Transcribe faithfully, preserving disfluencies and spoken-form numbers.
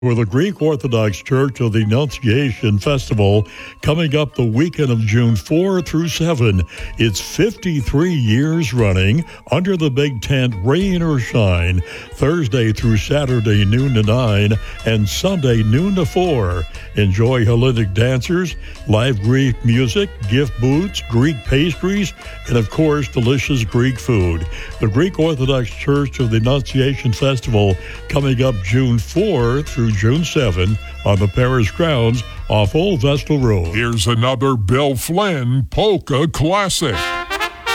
For the Greek Orthodox Church of the Annunciation Festival coming up the weekend of June fourth through seventh. It's fifty-three years running under the big tent, rain or shine, Thursday through Saturday noon to nine and Sunday noon to four. Enjoy Hellenic dancers, live Greek music, gift booths, Greek pastries, and of course delicious Greek food. The Greek Orthodox Church of the Annunciation Festival coming up June fourth through June seventh on the parish grounds off Old Vestal Road. Here's another Bill Flynn polka classic.